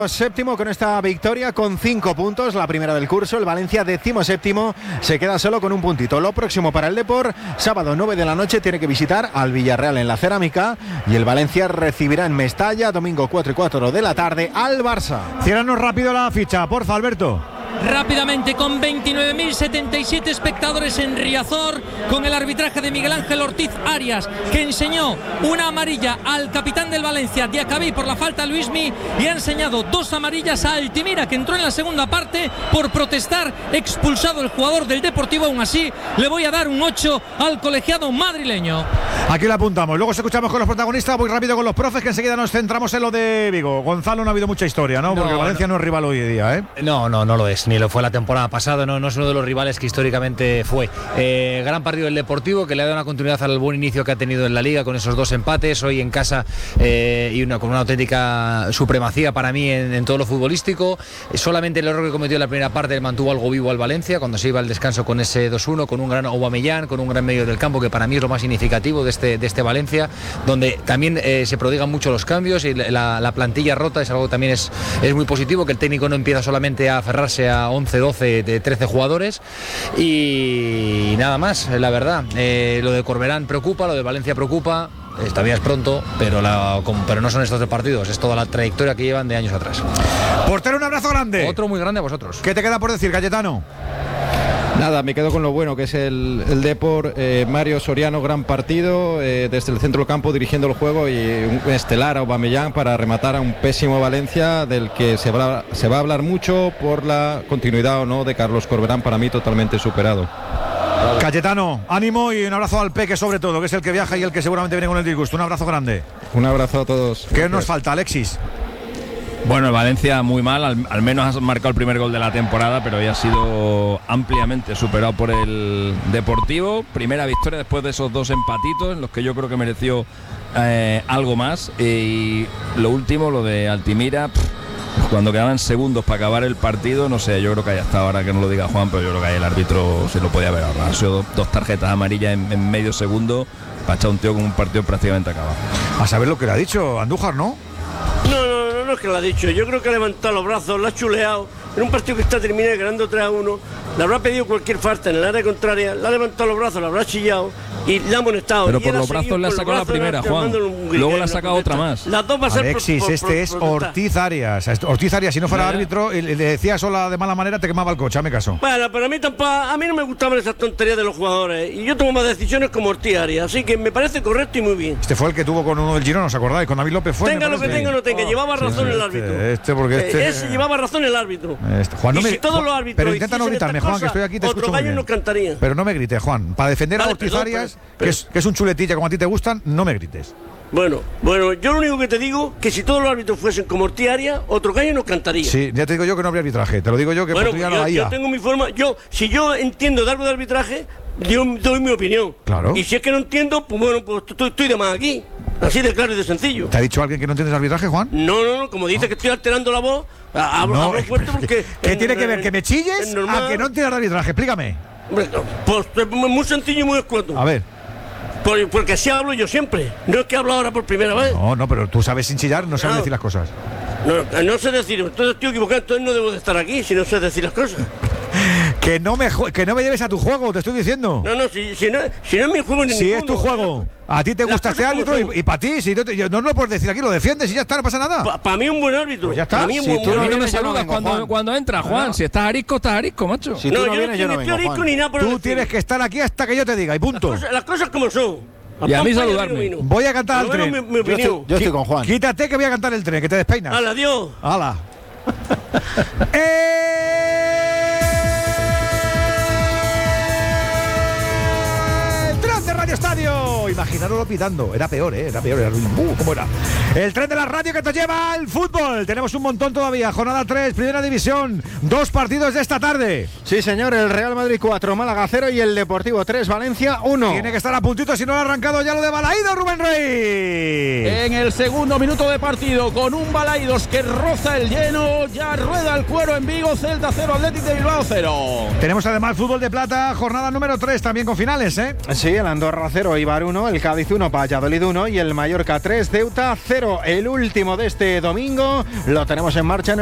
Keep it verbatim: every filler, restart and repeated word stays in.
Séptimo con esta victoria con cinco puntos, la primera del curso. El Valencia décimo séptimo se queda solo con un puntito. Lo próximo para el Depor, sábado nueve de la noche tiene que visitar al Villarreal en la Cerámica y el Valencia recibirá en Mestalla domingo cuatro y cuatro de la tarde al Barça. Ciérranos rápido la ficha, porfa, Alberto. Rápidamente, con veintinueve mil setenta y siete espectadores en Riazor, con el arbitraje de Miguel Ángel Ortiz Arias, que enseñó una amarilla al capitán del Valencia, Diacabí, por la falta a Luismi, y ha enseñado dos amarillas a Altimira, que entró en la segunda parte por protestar, expulsado el jugador del Deportivo. Aún así, le voy a dar un ocho al colegiado madrileño. Aquí lo apuntamos, luego escuchamos con los protagonistas. Voy rápido con los profes, que enseguida nos centramos en lo de Vigo. Gonzalo, no ha habido mucha historia, ¿no? Porque no, Valencia no. no es rival hoy día, ¿eh? No, no, no lo es. Ni lo fue la temporada pasada, no, no es uno de los rivales que históricamente fue. Eh, gran partido del Deportivo, que le ha dado una continuidad al buen inicio que ha tenido en la Liga con esos dos empates, hoy en casa, eh, y una, con una auténtica supremacía para mí en, en todo lo futbolístico. Solamente el error que cometió en la primera parte mantuvo algo vivo al Valencia, cuando se iba al descanso con ese dos uno, con un gran Aubameyang, con un gran medio del campo, que para mí es lo más significativo de este, de este Valencia, donde también eh, se prodigan mucho los cambios y la, la plantilla rota es algo que también es, es muy positivo, que el técnico no empieza solamente a aferrarse a once, doce, de trece jugadores y nada más, la verdad. Eh, lo de Corberán preocupa, lo de Valencia preocupa. Todavía es pronto, pero, la, pero no son estos dos partidos, es toda la trayectoria que llevan de años atrás. Portero, un abrazo grande. Otro muy grande a vosotros. ¿Qué te queda por decir, Cayetano? Nada, me quedo con lo bueno que es el, el Depor. eh, Mario Soriano, gran partido, eh, desde el centro del campo dirigiendo el juego, y un estelar Aubameyang para rematar a un pésimo Valencia, del que se va, se va a hablar mucho por la continuidad o no de Carlos Corberán, para mí totalmente superado. Cayetano, ánimo y un abrazo al Peque, sobre todo, que es el que viaja y el que seguramente viene con el disgusto. Un abrazo grande. Un abrazo a todos. ¿Qué nos falta, Alexis? Bueno, el Valencia muy mal, al, al menos ha marcado el primer gol de la temporada, pero ya ha sido ampliamente superado por el Deportivo. Primera victoria después de esos dos empatitos, en los que yo creo que mereció eh, algo más. Y lo último, lo de Altimira, pff, cuando quedaban segundos para acabar el partido, no sé, yo creo que ahí hasta ahora, que no lo diga Juan, pero yo creo que ahí el árbitro se lo podía haber ahorrado. Han sido dos, dos tarjetas amarillas en, en medio segundo para echar un tío con un partido prácticamente acabado. A saber lo que le ha dicho Andújar, ¿no? No, no, no, no es que lo ha dicho. Yo creo que ha levantado los brazos, lo ha chuleado. En un partido que está terminado ganando tres a uno, le habrá pedido cualquier falta en el área contraria, le ha levantado los brazos, lo habrá chillado y le ha amonestado. Pero por los brazos le ha sacado la primera, Juan. Luego le ha sacado otra más. Las dos va a ser Alexis, por, por, este por, es Ortiz Arias. Ortiz Arias, si no fuera árbitro, le decía sola de mala manera, te quemaba el coche, hazme caso. Bueno, pero a mí tampoco, a mí no me gustaban esas tonterías de los jugadores. Y yo tomo más decisiones como Ortiz Arias, así que me parece correcto y muy bien. Este fue el que tuvo con uno del Girona, ¿os acordáis? Con David López fue. Tenga lo que tenga o no tenga, oh, llevaba razón sí, el árbitro. Este, este porque este. Eh, ese llevaba razón el árbitro. Este, Juan, no y me, si todos los árbitros. Pero intenta no gritarme, Juan, que estoy aquí, te escucho muy bien. No cantaría. Pero no me grites, Juan. Para defender vale, a Ortiz perdón, Arias, pero, pero, que, es, que es un chuletilla como a ti te gustan, no me grites. Bueno, bueno, yo lo único que te digo que si todos los árbitros fuesen como Ortiz Arias, otro gallo no cantaría. Sí, ya te digo yo que no habría arbitraje. Te lo digo yo que bueno, pues yo, yo tengo mi forma. Yo, si yo entiendo de algo de arbitraje, yo doy mi opinión. Claro. Y si es que no entiendo, pues bueno, pues estoy, estoy de más aquí. Así de claro y de sencillo. ¿Te ha dicho alguien que no entiendes arbitraje, Juan? No, no, no, como dice no. que estoy alterando la voz, hablo, no, hablo fuerte porque... ¿Qué en, tiene que ver? ¿Que me chilles a que no entiendas arbitraje? Explícame. Pues es muy sencillo y muy escueto. A ver. Por, porque así hablo yo siempre. No es que hablo ahora por primera vez. No, no, pero tú sabes sin chillar, no sabes no. decir las cosas. No, no sé decir, entonces estoy equivocado, entonces no debo de estar aquí si no sé decir las cosas. Que no me que no me lleves a tu juego, te estoy diciendo. No, no, si, si, no, si no es mi juego ni Si ninguno, es tu juego. A ti te gusta este árbitro y, y para ti, si no, te, no, no lo puedes decir aquí, lo defiendes y ya está, no pasa nada. Para pa mí un buen árbitro. Pues ya está. Mí si buen, tú buen no, no me saludas cuando, cuando entras, Juan. No. Si estás arisco, estás arisco, macho. Si no, no, yo vienes, no, yo no estoy arisco Juan. Ni nada por Tú decir. Tienes que estar aquí hasta que yo te diga y punto. Las cosas, las cosas como son. Y a mí saludarme. Voy a cantar al tren. Mi, mi yo, estoy, yo estoy con Juan. Quítate que voy a cantar el tren, que te despeinas. ¡Hala, adiós! ¡Hala! ¡Eh! Radio Estadio, imaginaroslo pitando, era peor, ¿eh? era peor, era uh, ¿cómo era? El tren de la radio que te lleva al fútbol, tenemos un montón todavía, jornada tres, primera división, dos partidos de esta tarde. Sí señor, el Real Madrid cuatro, Málaga cero y el Deportivo tres, Valencia uno. Tiene que estar a puntito si no lo ha arrancado ya lo de Balaidos, Rubén Rey. En el segundo minuto de partido, con un Balaidos que roza el lleno, ya rueda el cuero en Vigo, Celta cero, Athletic de Bilbao cero. Tenemos además fútbol de plata, jornada número tres, también con finales, ¿eh? Sí, el Andorra Andorra cero, Eibar uno, el Cádiz uno, Valladolid uno y el Mallorca tres, Ceuta cero. El último de este domingo lo tenemos en marcha en